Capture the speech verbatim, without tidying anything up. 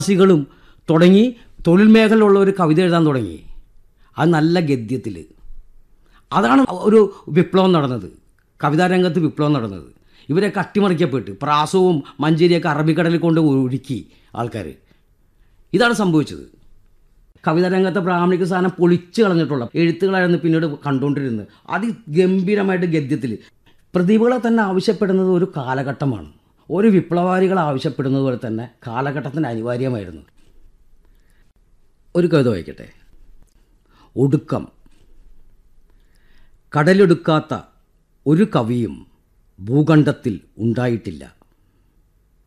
ികളും തുടങ്ങി തൊഴിൽ മേഖലയിലുള്ള ഒരു കവിത എഴുതാൻ തുടങ്ങി. അത് നല്ല ഗദ്യത്തിൽ. അതാണ് ഒരു വിപ്ലവം നടന്നത്, കവിതാരംഗത്ത് വിപ്ലവം നടന്നത്. ഇവരൊക്കെ അട്ടിമറിക്കപ്പെട്ട് പ്രാസവും മഞ്ചേരിയൊക്കെ അറബിക്കടലിൽ കൊണ്ട് ഒഴുക്കി ആൾക്കാർ. ഇതാണ് സംഭവിച്ചത്. കവിതാരംഗത്തെ ബ്രാഹ്മണിക സാധനം പൊളിച്ച് കളഞ്ഞിട്ടുള്ള എഴുത്തുകളായിരുന്നു പിന്നീട് കണ്ടുകൊണ്ടിരുന്നത്. അതിഗംഭീരമായിട്ട് ഗദ്യത്തിൽ പ്രതിഭകളെ തന്നെ ആവശ്യപ്പെടുന്നത് ഒരു കാലഘട്ടമാണ്. ഒരു വിപ്ലവകാരികൾ ആവശ്യപ്പെടുന്നത് പോലെ തന്നെ കാലഘട്ടത്തിന് അനിവാര്യമായിരുന്നു. ഒരു കവിത വായിക്കട്ടെ. ഒടുക്കം. കടലെടുക്കാത്ത ഒരു കവിയും ഭൂഖണ്ഡത്തിൽ ഉണ്ടായിട്ടില്ല.